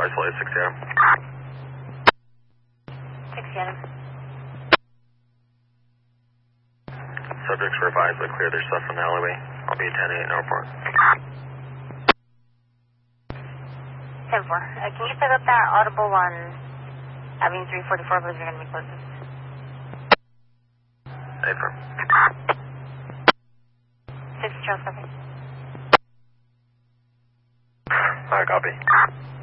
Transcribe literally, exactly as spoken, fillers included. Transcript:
isolate six zero. six zero. Subjects were advised to clear their stuff from the alleyway. I'll be ten eight in airport. ten four. Uh, can you pick up that audible on Avenue three forty-four, because you're going to be closest? Affirm. six zero seven. Alright, copy.